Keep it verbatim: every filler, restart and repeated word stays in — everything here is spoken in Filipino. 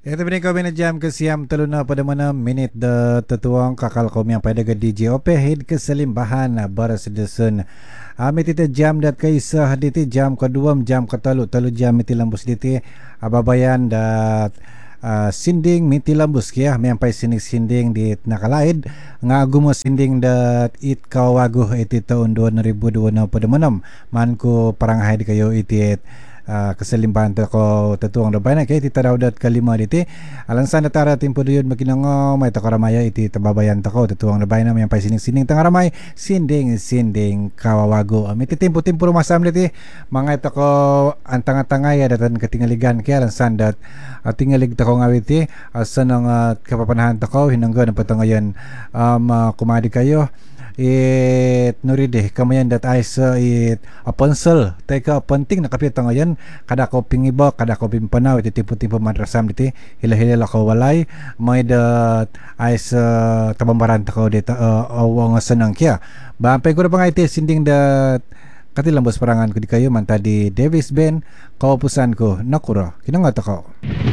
Ito bin ko binadjam ka siyam talo na pada mana minute da tatuang kakal ko yang pada ga D J Ope head ke selimbahan na bara sedesun. Amit iti jam dat kaisa haditi jam kedua jam katalu talu jam iti lambus diti ababayan dat uh, sinding miti lambus kaya mayampai sining sinding di nakalaid nga gumo sinding dat it kawago iti taon dua ribu dua na pada manam man ko parang haid kayo iti Uh, keselimbahan ko tatuang do bana kay tita daudat kalima diti alansan natara timpo duyod makinango may takaramaya iti tababayan tako tatuang do bana may pay sining-sining tangaramay sinding sinding kawawago amit timpo timpo rumasam diti mga tako antanga-tangaya datan katingaligan kay alansan dat uh, tingalig tako ngawiti asan ang uh, kapapanahan tako hinanggan patangayan um, uh, kumadi kayo it nuride kamayan dat ay sa it aponsel teka penting nakapit ngayon kada ko pingiba kada ko pimpanaw iti tipo-tipo madrasam diti hila-hila ko walay may dat ay sa tabambaran ko dito uh, awang sanang kya bampay ko na pa nga iti sinding dat katilambos parangan ko di kayo man tadi Davis Ben kaupusan ko nakura kinangata ko.